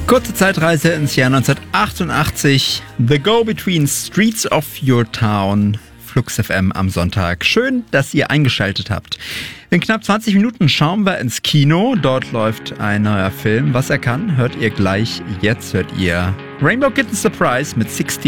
Kurze Zeitreise ins Jahr 1988. The Go-Between Streets of Your Town. Flux FM am Sonntag. Schön, dass ihr eingeschaltet habt. In knapp 20 Minuten schauen wir ins Kino. Dort läuft ein neuer Film. Was er kann, hört ihr gleich. Jetzt hört ihr Rainbow Kitten Surprise mit 16.